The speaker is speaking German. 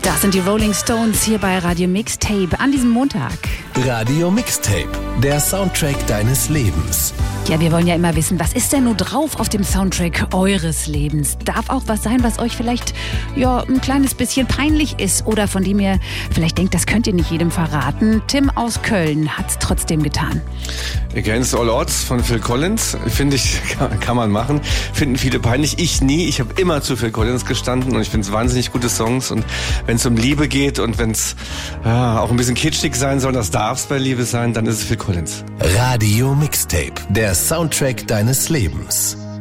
Das sind die Rolling Stones hier bei Radio Mixtape an diesem Montag. Radio Mixtape, der Soundtrack deines Lebens. Ja, wir wollen ja immer wissen, was ist denn nur drauf auf dem Soundtrack eures Lebens? Darf auch was sein, was euch vielleicht ein kleines bisschen peinlich ist oder von dem ihr vielleicht denkt, das könnt ihr nicht jedem verraten. Tim aus Köln hat es trotzdem getan. Against All Odds von Phil Collins, finde ich, kann man machen. Finden viele peinlich. Ich nie. Ich habe immer zu Phil Collins gestanden und ich finde es wahnsinnig gute Songs. Und wenn es um Liebe geht und wenn es auch ein bisschen kitschig sein soll, das darf es bei Liebe sein, dann ist es Phil Collins. Radio Mixtape, der Soundtrack deines Lebens.